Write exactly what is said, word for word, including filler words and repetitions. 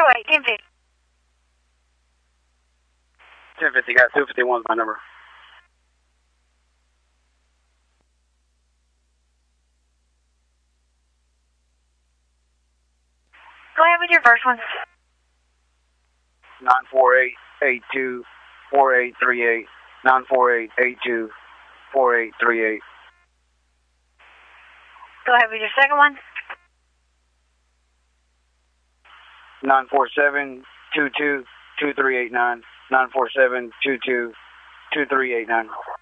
eight, ten fifty. ten fifty, got two fifty-one is my number. Go ahead with your first one. nine four eight, eight two, four eight three eight. nine four eight, eight two, four eight three eight. Go ahead with your second one. nine four seven, two two, two three eight nine. nine four seven, two two, two three eight nine.